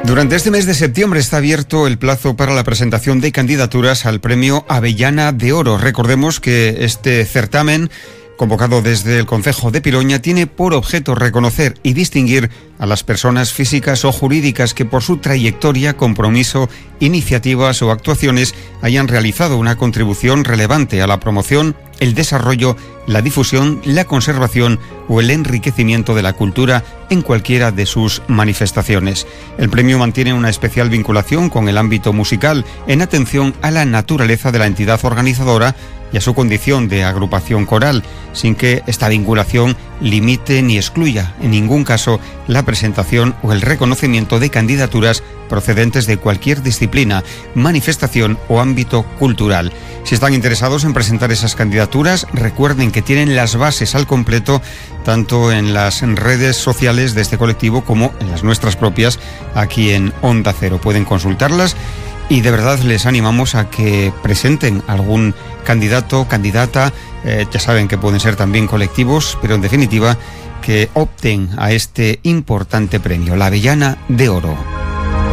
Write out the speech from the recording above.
Durante este mes de septiembre está abierto el plazo para la presentación de candidaturas al premio Avellana de Oro. Recordemos que este certamen, convocado desde el Concejo de Piloña, tiene por objeto reconocer y distinguir a las personas físicas o jurídicas que por su trayectoria, compromiso, iniciativas o actuaciones hayan realizado una contribución relevante a la promoción, el desarrollo, la difusión, la conservación o el enriquecimiento de la cultura en cualquiera de sus manifestaciones. El premio mantiene una especial vinculación con el ámbito musical en atención a la naturaleza de la entidad organizadora y a su condición de agrupación coral, sin que esta vinculación limite ni excluya en ningún caso la presentación o el reconocimiento de candidaturas procedentes de cualquier disciplina, manifestación o ámbito cultural. Si están interesados en presentar esas candidaturas, recuerden que tienen las bases al completo tanto en las redes sociales de este colectivo como en las nuestras propias aquí en Onda Cero. Pueden consultarlas y de verdad les animamos a que presenten algún candidato, candidata. Ya saben que pueden ser también colectivos, pero en definitiva que opten a este importante premio, la Avellana de Oro.